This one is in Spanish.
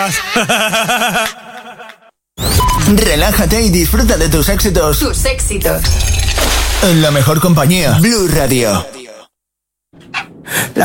más. Relájate y disfruta de tus éxitos. Tus éxitos. En la mejor compañía, Blue Radio.